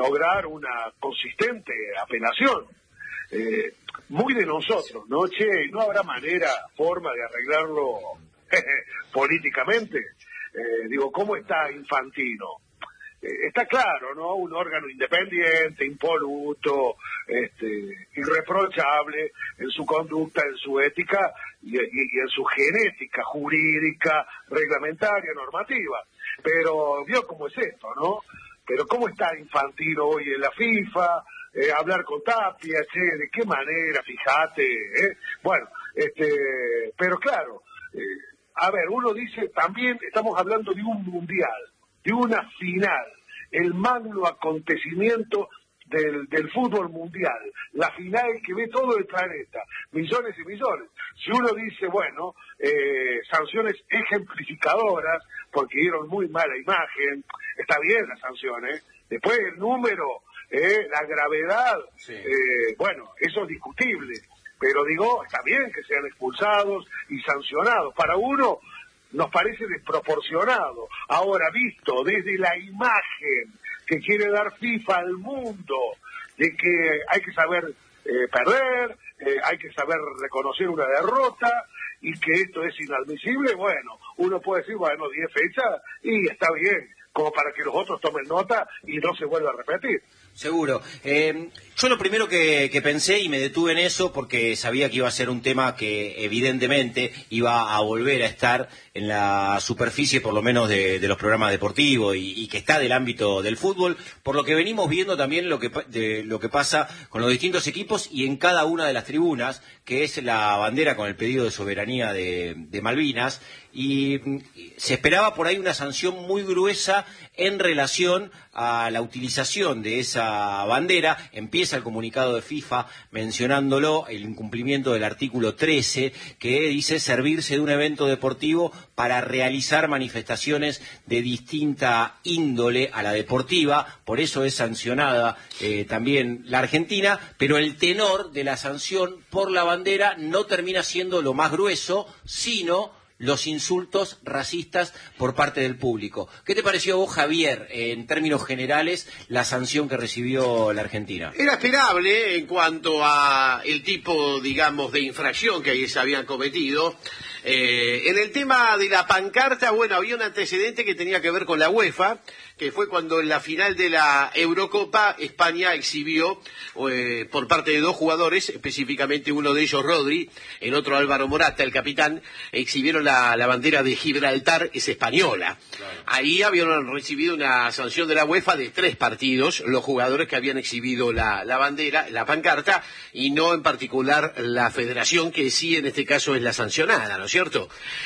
lograr una consistente apelación. Muy de nosotros, ¿no? Che, ¿no habrá forma de arreglarlo políticamente? Digo, ¿cómo está Infantino? Está claro, ¿no? Un órgano independiente, impoluto, irreprochable en su conducta, en su ética y en su genética jurídica, reglamentaria, normativa. Pero vio cómo es esto, ¿no? Pero ¿cómo está Infantino hoy en la FIFA? Hablar con Tapia, che, ¿de qué manera? Fíjate, Bueno, pero claro, a ver, uno dice, también estamos hablando de un mundial, de una final, el magno acontecimiento del fútbol mundial, la final que ve todo el planeta, millones y millones. Si uno dice, bueno, sanciones ejemplificadoras, porque dieron muy mala imagen, está bien las sanciones, después el número, la gravedad, sí. Bueno, eso es discutible, pero digo, está bien que sean expulsados y sancionados. Para uno nos parece desproporcionado. Ahora, visto desde la imagen que quiere dar FIFA al mundo, de que hay que saber perder, hay que saber reconocer una derrota, y que esto es inadmisible, bueno, uno puede decir, bueno, 10 fechas, y está bien, como para que los otros tomen nota y no se vuelva a repetir. Seguro. Yo lo primero que pensé, y me detuve en eso, porque sabía que iba a ser un tema que evidentemente iba a volver a estar en la superficie, por lo menos de los programas deportivos, y que está del ámbito del fútbol, por lo que venimos viendo también lo que pasa con los distintos equipos y en cada una de las tribunas, que es la bandera con el pedido de soberanía de Malvinas, y se esperaba por ahí una sanción muy gruesa en relación a la utilización de esa bandera. Empieza el comunicado de FIFA mencionándolo, el incumplimiento del artículo 13, que dice servirse de un evento deportivo para realizar manifestaciones de distinta índole a la deportiva. Por eso es sancionada también la Argentina, pero el tenor de la sanción por la bandera no termina siendo lo más grueso, sino los insultos racistas por parte del público. ¿Qué te pareció a vos, Javier, en términos generales, la sanción que recibió la Argentina? Era esperable en cuanto a el tipo, digamos, de infracción que ahí se habían cometido. En el tema de la pancarta, bueno, había un antecedente que tenía que ver con la UEFA, que fue cuando en la final de la Eurocopa España exhibió por parte de dos jugadores, específicamente uno de ellos Rodri, el otro Álvaro Morata, el capitán, exhibieron la bandera de Gibraltar, es española. Claro. Ahí habían recibido una sanción de la UEFA de 3 partidos, los jugadores que habían exhibido la bandera, la pancarta, y no en particular la federación, que sí en este caso es la sancionada, ¿no es cierto?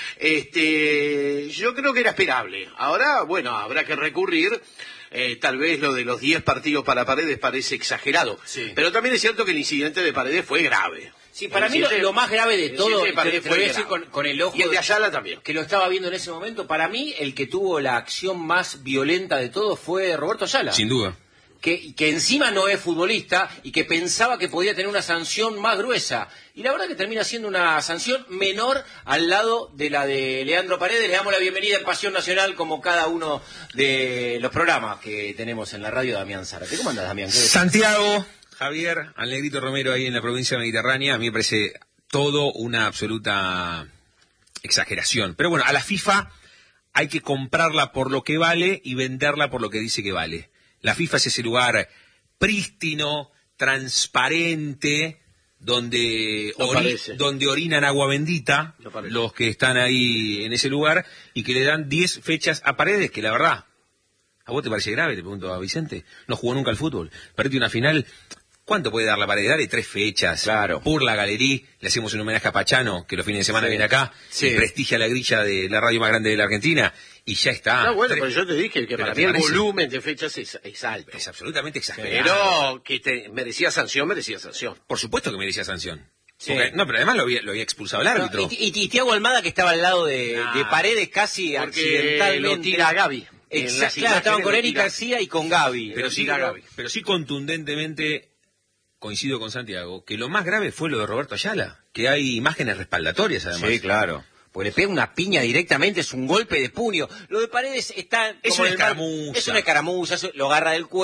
Yo creo que era esperable. Ahora, bueno, habrá que recurrir. Tal vez lo de los 10 partidos para Paredes parece exagerado, sí. Pero también es cierto que el incidente de Paredes fue grave. Sí, para mí lo más grave de todo, te voy a decir con el ojo, y el de Ayala también, que lo estaba viendo en ese momento, para mí el que tuvo la acción más violenta de todos fue Roberto Ayala. Sin duda. Que encima no es futbolista y que pensaba que podía tener una sanción más gruesa. Y la verdad que termina siendo una sanción menor al lado de la de Leandro Paredes. Le damos la bienvenida en Pasión Nacional, como cada uno de los programas que tenemos en la radio, Damián Zárate. ¿Cómo andas, Damián? Santiago, Javier, al Negrito Romero ahí en la provincia mediterránea. A mí me parece todo una absoluta exageración. Pero bueno, a la FIFA hay que comprarla por lo que vale y venderla por lo que dice que vale. La FIFA es ese lugar prístino, transparente, donde orinan agua bendita los que están ahí en ese lugar, y que le dan 10 fechas a Paredes, que la verdad, ¿a vos te parece grave? Le pregunto a Vicente. No jugó nunca al fútbol. Perdiste una final. ¿Cuánto puede dar la Paredes? Dale 3 fechas. Claro. Por la galería, le hacemos un homenaje a Pachano, que los fines de semana viene acá, sí. Prestigia la grilla de la radio más grande de la Argentina, y ya está. No, bueno, pero yo te dije que para mí el volumen de fechas es alto. Es absolutamente exagerado. Pero que merecía sanción. Por supuesto que merecía sanción. Sí. Porque, no, pero además lo había expulsado el árbitro. Y Thiago Almada, que estaba al lado de Paredes, casi accidentalmente. Lo tira a Gaby. Claro, estaban con Eric García y con Gaby. Pero sí contundentemente coincido con Santiago, que lo más grave fue lo de Roberto Ayala, que hay imágenes respaldatorias además. Sí, claro. Pues le pega una piña directamente, es un golpe de puño. Lo de Paredes está... Es una escaramuza. Es una escaramuza, lo agarra del cuello.